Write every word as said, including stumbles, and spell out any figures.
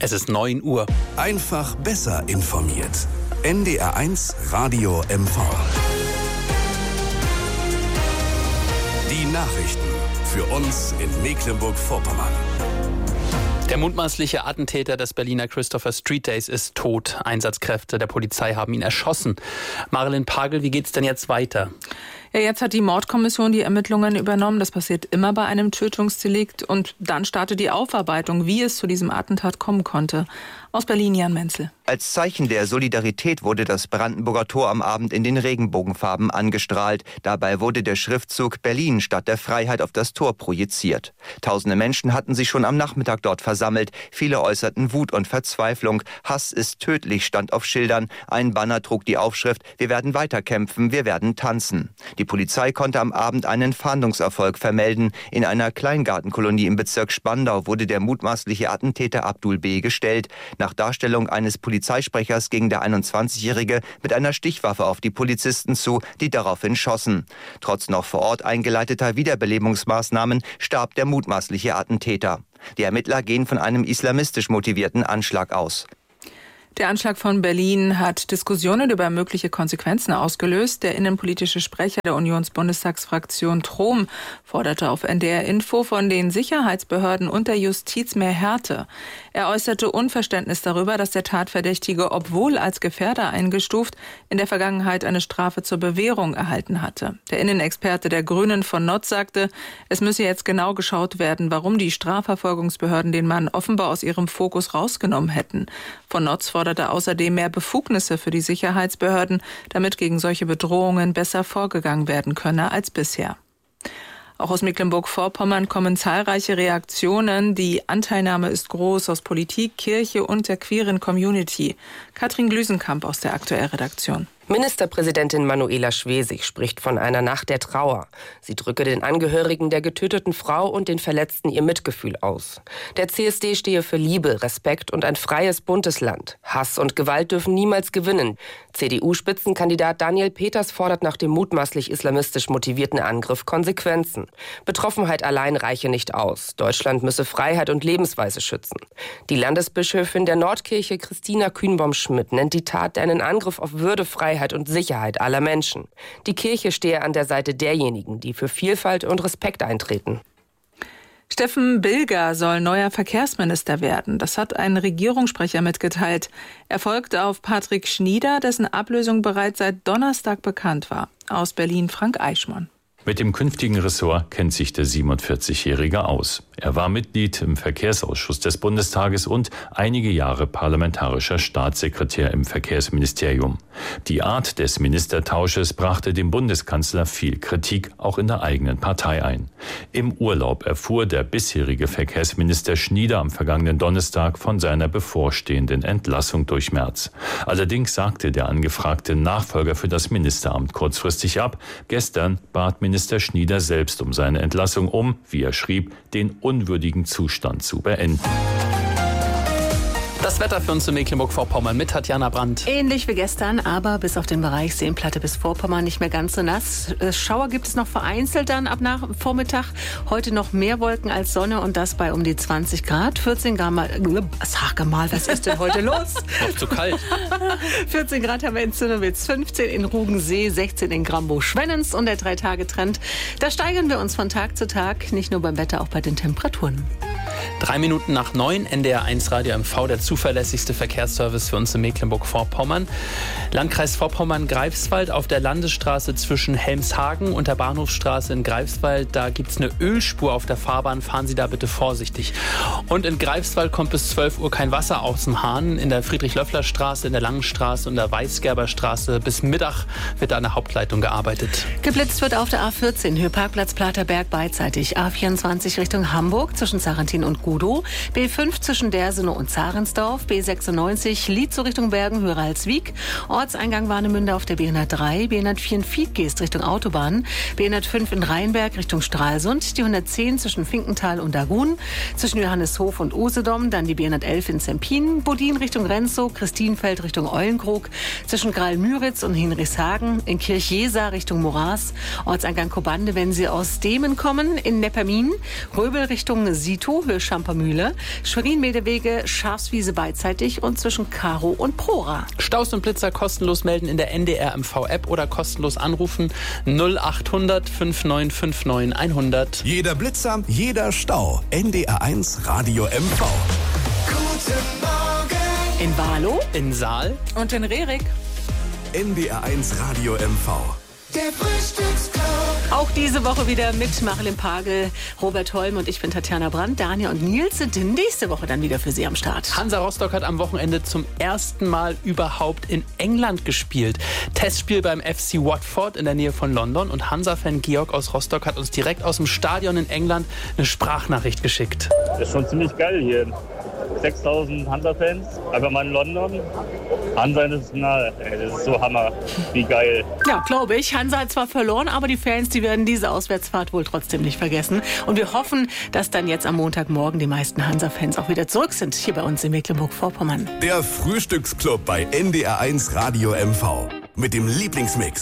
Es ist neun Uhr. Einfach besser informiert. N D R eins Radio M V. Die Nachrichten für uns in Mecklenburg-Vorpommern. Der mutmaßliche Attentäter des Berliner Christopher Street Days ist tot. Einsatzkräfte der Polizei haben ihn erschossen. Marilyn Pagel, wie geht's denn jetzt weiter? Ja, jetzt hat die Mordkommission die Ermittlungen übernommen. Das passiert immer bei einem Tötungsdelikt. Und dann startet die Aufarbeitung, wie es zu diesem Attentat kommen konnte. Aus Berlin, Jan Menzel. Als Zeichen der Solidarität wurde das Brandenburger Tor am Abend in den Regenbogenfarben angestrahlt. Dabei wurde der Schriftzug Berlin Stadt der Freiheit auf das Tor projiziert. Tausende Menschen hatten sich schon am Nachmittag dort versammelt. Viele äußerten Wut und Verzweiflung. Hass ist tödlich, stand auf Schildern. Ein Banner trug die Aufschrift: Wir werden weiterkämpfen, wir werden tanzen. Die Polizei konnte am Abend einen Fahndungserfolg vermelden. In einer Kleingartenkolonie im Bezirk Spandau wurde der mutmaßliche Attentäter Abdul B. gestellt. Nach Darstellung eines Polizeisprechers ging der einundzwanzigjährige mit einer Stichwaffe auf die Polizisten zu, die daraufhin schossen. Trotz noch vor Ort eingeleiteter Wiederbelebungsmaßnahmen starb der mutmaßliche Attentäter. Die Ermittler gehen von einem islamistisch motivierten Anschlag aus. Der Anschlag von Berlin hat Diskussionen über mögliche Konsequenzen ausgelöst. Der innenpolitische Sprecher der Unionsbundestagsfraktion Trom forderte auf N D R Info von den Sicherheitsbehörden und der Justiz mehr Härte. Er äußerte Unverständnis darüber, dass der Tatverdächtige, obwohl als Gefährder eingestuft, in der Vergangenheit eine Strafe zur Bewährung erhalten hatte. Der Innenexperte der Grünen von Notz sagte, es müsse jetzt genau geschaut werden, warum die Strafverfolgungsbehörden den Mann offenbar aus ihrem Fokus rausgenommen hätten. Von Notz forderte außerdem mehr Befugnisse für die Sicherheitsbehörden, damit gegen solche Bedrohungen besser vorgegangen werden könne als bisher. Auch aus Mecklenburg-Vorpommern kommen zahlreiche Reaktionen. Die Anteilnahme ist groß aus Politik, Kirche und der queeren Community. Katrin Glüsenkamp aus der Aktuell-Redaktion. Ministerpräsidentin Manuela Schwesig spricht von einer Nacht der Trauer. Sie drücke den Angehörigen der getöteten Frau und den Verletzten ihr Mitgefühl aus. Der C S D stehe für Liebe, Respekt und ein freies, buntes Land. Hass und Gewalt dürfen niemals gewinnen. C D U-Spitzenkandidat Daniel Peters fordert nach dem mutmaßlich islamistisch motivierten Angriff Konsequenzen. Betroffenheit allein reiche nicht aus. Deutschland müsse Freiheit und Lebensweise schützen. Die Landesbischöfin der Nordkirche, Christina Kühnbaum-Schmidt, nennt die Tat einen Angriff auf Würde, Freiheit und Sicherheit aller Menschen. Die Kirche stehe an der Seite derjenigen, die für Vielfalt und Respekt eintreten. Steffen Bilger soll neuer Verkehrsminister werden. Das hat ein Regierungssprecher mitgeteilt. Er folgt auf Patrick Schnieder, dessen Ablösung bereits seit Donnerstag bekannt war. Aus Berlin Frank Eichmann. Mit dem künftigen Ressort kennt sich der siebenundvierzigjährige aus. Er war Mitglied im Verkehrsausschuss des Bundestages und einige Jahre parlamentarischer Staatssekretär im Verkehrsministerium. Die Art des Ministertausches brachte dem Bundeskanzler viel Kritik, auch in der eigenen Partei ein. Im Urlaub erfuhr der bisherige Verkehrsminister Schnieder am vergangenen Donnerstag von seiner bevorstehenden Entlassung durch Merz. Allerdings sagte der angefragte Nachfolger für das Ministeramt kurzfristig ab. Gestern bat Minister Schnieder selbst um seine Entlassung, um, wie er schrieb, den unwürdigen Zustand zu beenden. Das Wetter für uns in Mecklenburg-Vorpommern mit Tatjana Brandt. Ähnlich wie gestern, aber bis auf den Bereich Seenplatte bis Vorpommern nicht mehr ganz so nass. Schauer gibt es noch vereinzelt dann ab nach Vormittag. Heute noch mehr Wolken als Sonne und das bei um die zwanzig Grad. vierzehn Grad mal, sag mal, was ist denn heute los? Noch zu kalt. vierzehn Grad haben wir in Zinnowitz, fünfzehn in Rugensee, sechzehn in Grambow-Schwennens und der Drei-Tage-Trend. Da steigern wir uns von Tag zu Tag, nicht nur beim Wetter, auch bei den Temperaturen. Drei Minuten nach neun, N D R eins Radio M V, der zuverlässigste Verkehrsservice für uns in Mecklenburg-Vorpommern. Landkreis Vorpommern-Greifswald auf der Landesstraße zwischen Helmshagen und der Bahnhofsstraße in Greifswald. Da gibt es eine Ölspur auf der Fahrbahn. Fahren Sie da bitte vorsichtig. Und in Greifswald kommt bis zwölf Uhr kein Wasser aus dem Hahn. In der Friedrich-Löffler-Straße, in der Langenstraße und der Weißgerberstraße bis Mittag wird da an der Hauptleitung gearbeitet. Geblitzt wird auf der A vierzehn, Höhe-Parkplatz Platerberg beidseitig. A vierundzwanzig Richtung Hamburg zwischen Sarrentin und Gudow. B fünf zwischen Dersene und Zarensdorf. B sechsundneunzig Lietzow Richtung Bergen, Höhere Halswig. Ortseingang Warnemünde auf der B hundertdrei. B hundertvier in Fiedgeest Richtung Autobahn. B hundertfünf in Rheinberg Richtung Stralsund. Die hundertzehn zwischen Finkenthal und Dagun. Zwischen Johanneshof und Usedom. Dann die B hundertelf in Zempin. Bodin Richtung Renzow. Christienfeld Richtung Eulenkrog. Zwischen Graal-Müritz und Hinrichshagen. In Kirchjesa Richtung Moraß. Ortseingang Kobande, wenn Sie aus Demen kommen. In Neppermin. Röbel Richtung Sito, Höhe Kampermühle, Schwerin-Medewege, Schafswiese beidseitig und zwischen Karo und Prora. Staus und Blitzer kostenlos melden in der N D R M V-App oder kostenlos anrufen null achthundert fünfundneunzig neunundfünfzig hundert. Jeder Blitzer, jeder Stau. N D R eins Radio M V. Guten Morgen. In Warlow, In Saal Und in Rerik. N D R eins Radio M V. Der Frühstücksclub. auch diese Woche wieder mit Marilyn Pagel, Robert Holm und ich bin Tatjana Brandt. Daniel und Nils sind nächste Woche dann wieder für Sie am Start. Hansa Rostock hat am Wochenende zum ersten Mal überhaupt in England gespielt. Testspiel beim F C Watford in der Nähe von London. Und Hansa-Fan Georg aus Rostock hat uns direkt aus dem Stadion in England eine Sprachnachricht geschickt. Das ist schon ziemlich geil hier. sechstausend Hansa-Fans, einfach mal in London. Hansa ist nahe. Das ist so Hammer. Wie geil. Ja, glaube ich. Hansa hat zwar verloren, aber die Fans, die werden diese Auswärtsfahrt wohl trotzdem nicht vergessen. Und wir hoffen, dass dann jetzt am Montagmorgen die meisten Hansa-Fans auch wieder zurück sind, hier bei uns in Mecklenburg-Vorpommern. Der Frühstücksclub bei N D R eins Radio M V. Mit dem Lieblingsmix.